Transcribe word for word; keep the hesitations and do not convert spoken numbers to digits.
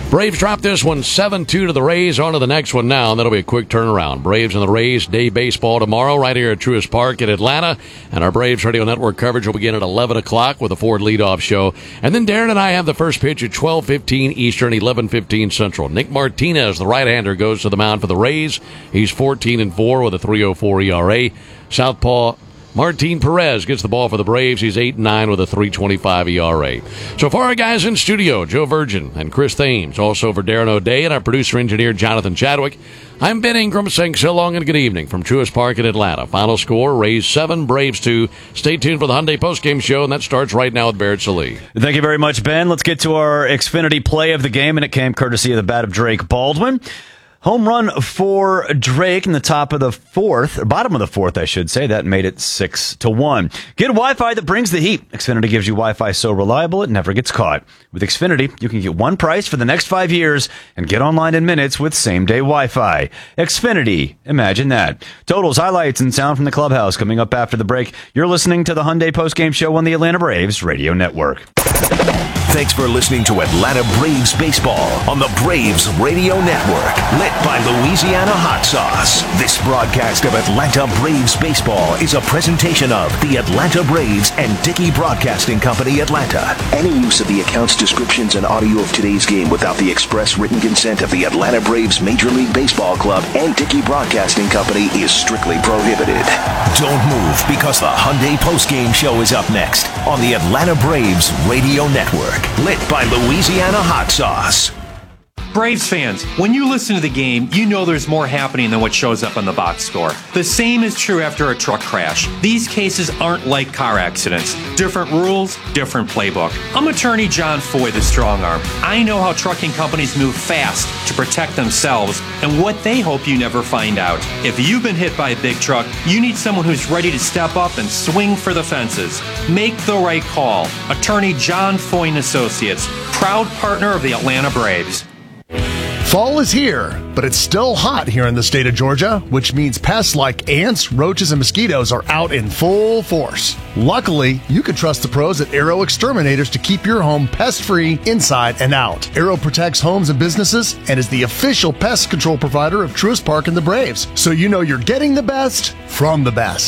Braves drop this one seven two to the Rays. On to the next one now, and that'll be a quick turnaround. Braves and the Rays, day baseball tomorrow right here at Truist Park in Atlanta. And our Braves Radio Network coverage will begin at eleven o'clock with a Ford leadoff show. And then Darren and I have the first pitch at twelve fifteen Eastern, eleven fifteen Central. Nick Martinez, the right-hander, goes to the mound for the Rays. He's fourteen and four with a three oh four E R A. Southpaw Martin Perez gets the ball for the Braves. He's eight and nine with a three twenty-five E R A. So far, our guys in studio, Joe Virgin and Chris Thames. Also for Darren O'Day and our producer-engineer, Jonathan Chadwick. I'm Ben Ingram saying so long and good evening from Truist Park in Atlanta. Final score, Rays seven, Braves two. Stay tuned for the Hyundai postgame show, and that starts right now with Barrett Sallee. Thank you very much, Ben. Let's get to our Xfinity play of the game, and it came courtesy of the bat of Drake Baldwin. Home run for Drake in the top of the fourth, or bottom of the fourth, I should say. That made it six to one. Get Wi-Fi that brings the heat. Xfinity gives you Wi-Fi so reliable it never gets caught. With Xfinity, you can get one price for the next five years and get online in minutes with same-day Wi-Fi. Xfinity, imagine that. Totals, highlights, and sound from the clubhouse coming up after the break. You're listening to the Hyundai postgame show on the Atlanta Braves Radio Network. Thanks for listening to Atlanta Braves Baseball on the Braves Radio Network, lit by Louisiana Hot Sauce. This broadcast of Atlanta Braves Baseball is a presentation of the Atlanta Braves and Dickey Broadcasting Company, Atlanta. Any use of the accounts, descriptions, and audio of today's game without the express written consent of the Atlanta Braves Major League Baseball Club and Dickey Broadcasting Company is strictly prohibited. Don't move, because the Hyundai postgame show is up next on the Atlanta Braves Radio Network. Lit by Louisiana Hot Sauce. Braves fans, when you listen to the game, you know there's more happening than what shows up on the box score. The same is true after a truck crash. These cases aren't like car accidents. Different rules, different playbook. I'm attorney John Foy, the strong arm. I know how trucking companies move fast to protect themselves and what they hope you never find out. If you've been hit by a big truck, you need someone who's ready to step up and swing for the fences. Make the right call. Attorney John Foy and Associates, proud partner of the Atlanta Braves. Fall is here, but it's still hot here in the state of Georgia, which means pests like ants, roaches, and mosquitoes are out in full force. Luckily, you can trust the pros at Arrow Exterminators to keep your home pest-free inside and out. Arrow protects homes and businesses and is the official pest control provider of Truist Park and the Braves, so you know you're getting the best from the best.